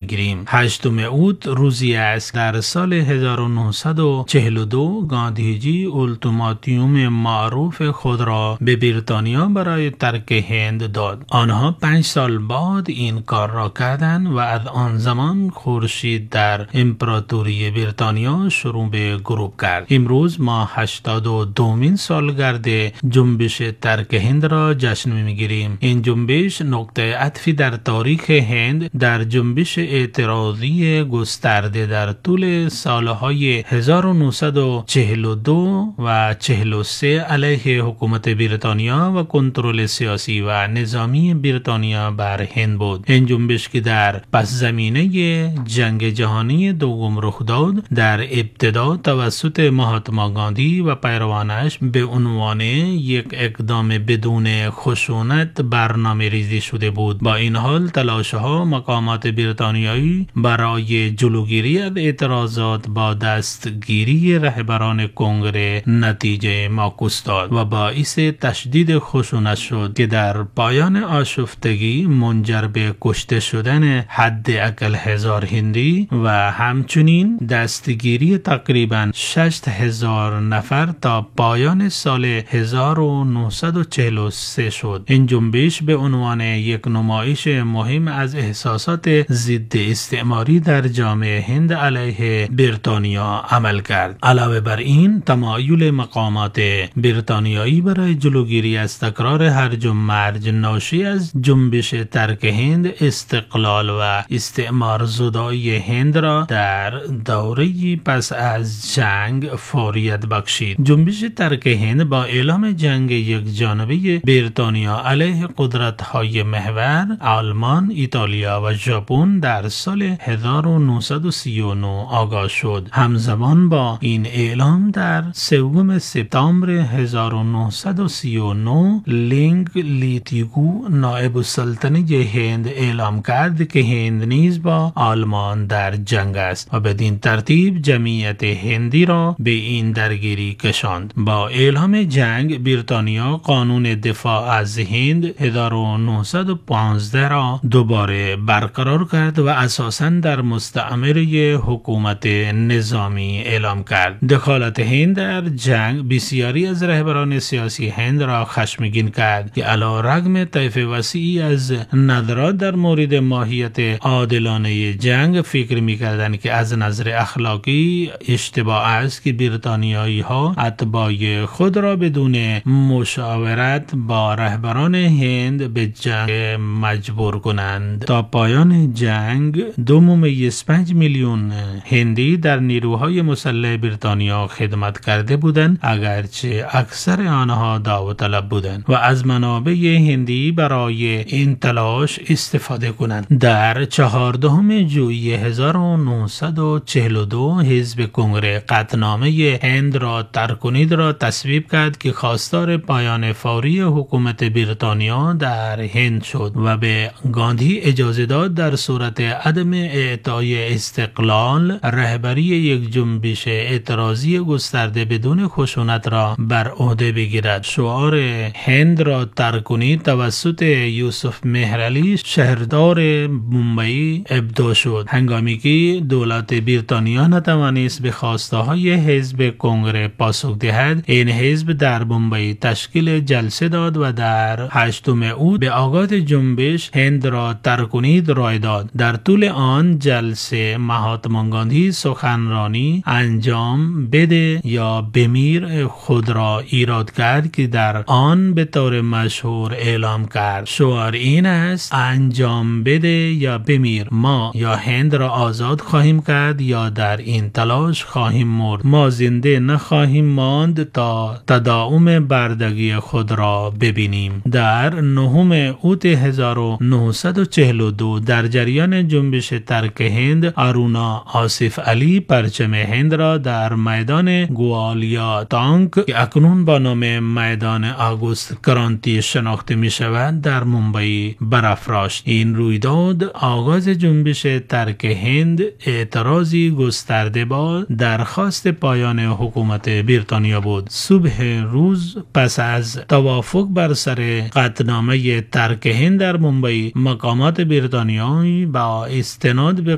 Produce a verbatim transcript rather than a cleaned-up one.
میگیریم. هشتم اوت روزی است در سال هزار و نهصد و چهل و دو گاندهیجی اولتیماتوم معروف خود را به بریتانیا برای ترک هند داد. آنها پنج سال بعد این کار را کردند و از آن زمان خورشید در امپراتوری بریتانیا شروع به غروب کرد. امروز ما هشتاد و دومین سالگرد جنبش ترک هند را جشن میگیریم. این جنبش نقطه عطفی در تاریخ هند در جنبش اعتراضی گسترده در طول سالهای هزار و نهصد و چهل و دو و چهل و سه علیه حکومت بریتانیا و کنترل سیاسی و نظامی بریتانیا بر هند بود. این جنبش که در پس زمینه جنگ جهانی دوم رخ داد در ابتدا توسط مهاتما گاندی و پیروانش به عنوان یک اقدام بدون خشونت برنامه ریزی شده بود. با این حال تلاش‌ها مقامات بریتانیایی برای جلوگیری از اعتراضات با دستگیری رهبران کنگره نتیجه معکوس داد و باعث تشدید خشونت شد که در پایان آشفتگی منجر به کشته شدن حداقل هزار هندی و همچنین دستگیری تقریبا شش هزار نفر تا پایان سال هزار و نهصد و چهل و سه شد. این جنبش به عنوان یک نمایش مهم از احساسات ضد استعماری در جامعه هند علیه بریتانیا عمل کرد. علاوه بر این تمایل مقامات بریتانیایی برای جلوگیری از تکرار هرج و مرج ناشی از جنبش ترک هند استقلال و استعمار زدایی هند را در دوره پس از جنگ فوریت بخشید. جنبش ترک هند با اعلام جنگ یک جانبه بریتانیا علیه قدرت‌های محور آلمان، ایتالیا و ژاپن در سال هزار و نهصد و سی و نه آغاز شد. همزمان با این اعلام در سوم سپتامبر هزار و نهصد و سی و نه لینگ لیتیگو نایب السلطنه هند اعلام کرد که هند نیز با آلمان در جنگ است و بدین ترتیب جمعیت هندی را به این درگیری کشاند. با اعلام جنگ بریتانیا قانون دفاع از هند هزار و نهصد و پانزده را دوباره برقرار کرد و اساساً در مستعمره حکومت نظامی اعلام کرد. دخالت هند در جنگ بسیاری از رهبران سیاسی هند را خشمگین کرد که علیرغم طیف وسیعی از نظرات در مورد ماهیت عادلانه جنگ فکر می‌کردند که از نظر اخلاقی اشتباه است که بریتانیایی ها اتباع خود را بدون مشاورت با رهبران هند به جنگ مجبور کنند. تا پایان جنگ دو ممیز پنج میلیون هندی در نیروهای مسلح بریتانیا خدمت کرده بودند، اگرچه اکثر آنها داوطلب بودند و از منابع هندی برای این تلاش استفاده کنند. در چهاردهم ژوئیه هزار و نهصد و چهل و دو حزب کنگره قطعنامه هند را ترک کنید را تصویب کرد که خواستار پایان فوری حکومت بریتانیا در هند شد و به گاندی اجازه داد در صورت عدم اعطای استقلال رهبری یک جنبش اعتراضی گسترده بدون خشونت را بر عهده بگیرد. شعار هند را ترک کنید توسط یوسف مهرعلی شهردار بمبئی ابداع شد، هنگامی که دولت بریتانیا نتوانست به خواسته های حزب کنگره پاسخ دهد. این حزب در بمبئی تشکیل جلسه داد و در هشتم اوت به آغاز جنبش هند را ترک کنید رای داد. در طول آن جلسه مهاتما گاندی سخنرانی انجام بده یا بمیر خود را ایراد کرد که در آن به طور مشهور اعلام کرد شعار این است: انجام بده یا بمیر، ما یا هند را آزاد خواهیم کرد یا در این تلاش خواهیم مرد. ما زنده نخواهیم ماند تا تداوم بردگی خود را ببینیم. در نهم اوت هزار و نهصد و چهل و دو در جریان جنبش ترک هند ارونا آصف علی پرچم هند را در میدان گوالیا تانک که اکنون با نام میدان آگوست کرانتی شناخته می شود در ممبئی برافراشت. این رویداد آغاز جنبش ترک هند اعتراضی گسترده با درخواست پایان حکومت بریتانیا بود. صبح روز پس از توافق بر سر قطعنامه ترک هند در ممبئی، مقامات بریتانیایی با استناد به